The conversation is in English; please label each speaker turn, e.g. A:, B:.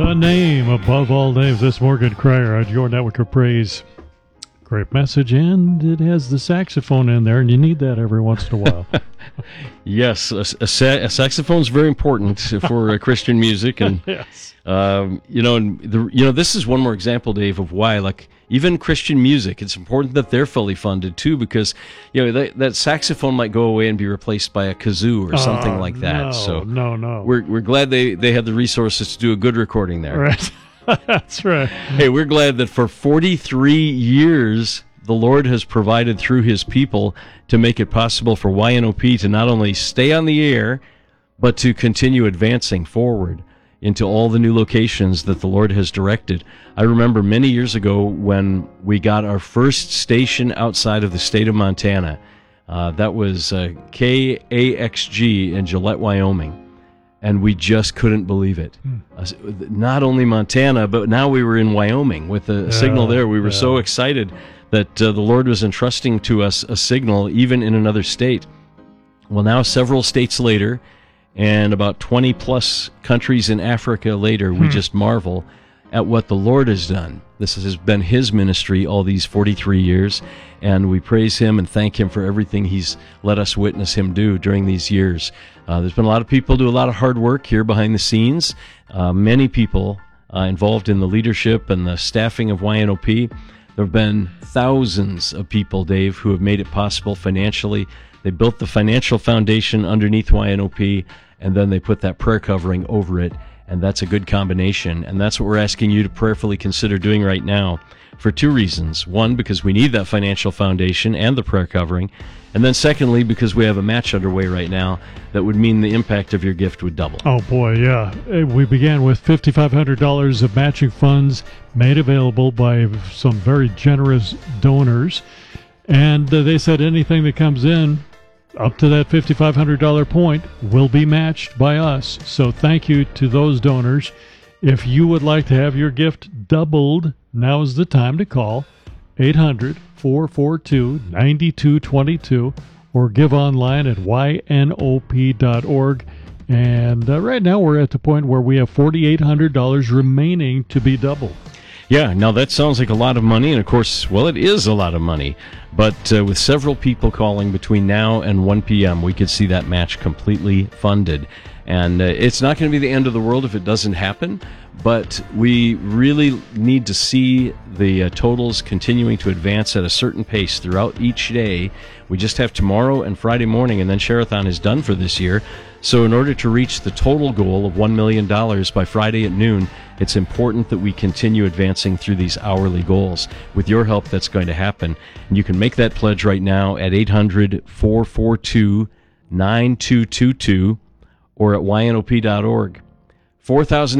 A: The name above all names, this Morgan Crier on your network of praise. Great message, and it has the saxophone in there, and you need that every once in a while.
B: Yes, a saxophone is very important for Christian music, and
A: Yes.
B: This is one more example, Dave, of why, like, even Christian music, it's important that they're fully funded too, because that saxophone might go away and be replaced by a kazoo or something like that.
A: No.
B: We're glad they had the resources to do a good recording there.
A: Right. That's right.
B: Hey, we're glad that for 43 years, the Lord has provided through his people to make it possible for YNOP to not only stay on the air, but to continue advancing forward into all the new locations that the Lord has directed. I remember many years ago when we got our first station outside of the state of Montana. That was KAXG in Gillette, Wyoming. And we just couldn't believe it. Not only Montana, but now we were in Wyoming with a signal there. We were so excited that the Lord was entrusting to us a signal even in another state. Well, now several states later, and about 20-plus countries in Africa later, we just marvel at what the Lord has done. This has been his ministry all these 43 years, and we praise him and thank him for everything he's let us witness him do during these years. There's been a lot of people do a lot of hard work here behind the scenes, many people involved in the leadership and the staffing of YNOP. There have been thousands of people, Dave, who have made it possible financially. They built the financial foundation underneath YNOP, and then they put that prayer covering over it, and that's a good combination. And that's what we're asking you to prayerfully consider doing right now for two reasons. One, because we need that financial foundation and the prayer covering. And then secondly, because we have a match underway right now that would mean the impact of your gift would double.
A: Oh, boy, yeah. We began with $5,500 of matching funds made available by some very generous donors. And they said anything that comes in up to that $5,500 point will be matched by us. So thank you to those donors. If you would like to have your gift doubled, now is the time to call 800-442-9222 or give online at ynop.org. And right now we're at the point where we have $4,800 remaining to be doubled.
B: Yeah, now that sounds like a lot of money, and of course, well, it is a lot of money. But with several people calling between now and 1 p.m., we could see that match completely funded. And it's not going to be the end of the world if it doesn't happen, but we really need to see the totals continuing to advance at a certain pace throughout each day. We just have tomorrow and Friday morning, and then Share-a-thon is done for this year. So in order to reach the total goal of $1 million by Friday at noon, it's important that we continue advancing through these hourly goals. With your help, that's going to happen. And you can make that pledge right now at 800-442-9222 or at ynop.org. 4,000